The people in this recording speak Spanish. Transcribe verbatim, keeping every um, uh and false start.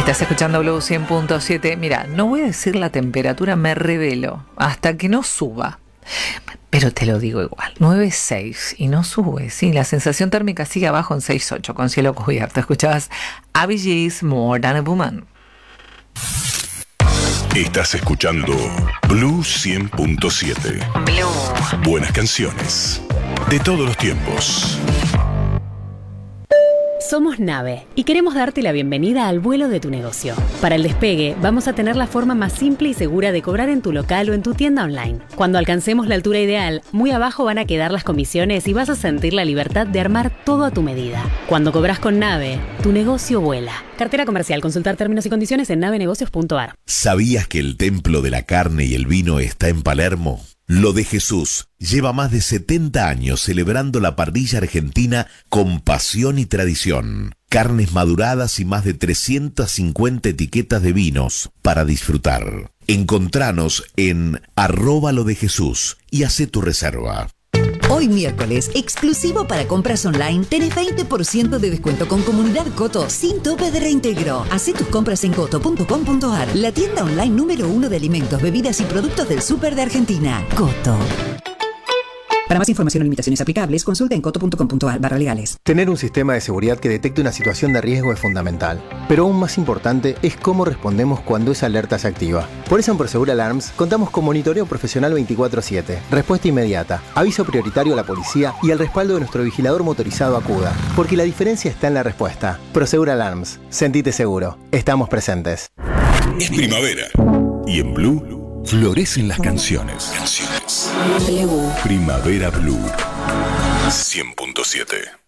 Estás escuchando Blue cien punto siete. Mira, no voy a decir la temperatura, me revelo hasta que no suba. Pero te lo digo igual, nueve punto seis y no sube, sí, la sensación térmica sigue abajo en seis punto ocho con cielo cubierto. Escuchabas Bee Gees, More Than a Woman. Estás escuchando Blue cien punto siete. Blue. Buenas canciones de todos los tiempos. Somos Nave y queremos darte la bienvenida al vuelo de tu negocio. Para el despegue, vamos a tener la forma más simple y segura de cobrar en tu local o en tu tienda online. Cuando alcancemos la altura ideal, muy abajo van a quedar las comisiones y vas a sentir la libertad de armar todo a tu medida. Cuando cobras con Nave, tu negocio vuela. Cartera comercial. Consultar términos y condiciones en nave negocios punto a r. ¿Sabías que el templo de la carne y el vino está en Palermo? Lo de Jesús lleva más de setenta años celebrando la parrilla argentina con pasión y tradición. Carnes maduradas y más de trescientas cincuenta etiquetas de vinos para disfrutar. Encontranos en arroba lo de Jesús y hacé tu reserva. Hoy miércoles, exclusivo para compras online, tenés veinte por ciento de descuento con Comunidad Coto sin tope de reintegro. Hacé tus compras en coto punto com punto a r, la tienda online número uno de alimentos, bebidas y productos del súper de Argentina. Coto. Para más información o limitaciones aplicables, consulta en coto punto com punto a r barra legales. Tener un sistema de seguridad que detecte una situación de riesgo es fundamental, pero aún más importante es cómo respondemos cuando esa alerta se activa. Por eso en Prosegur Alarms contamos con monitoreo profesional veinticuatro siete, respuesta inmediata, aviso prioritario a la policía y el respaldo de nuestro vigilador motorizado Acuda, porque la diferencia está en la respuesta. Prosegur Alarms, sentite seguro, estamos presentes. Es primavera y en Blue florecen las canciones. Canciones. Blue. Primavera Blue cien punto siete.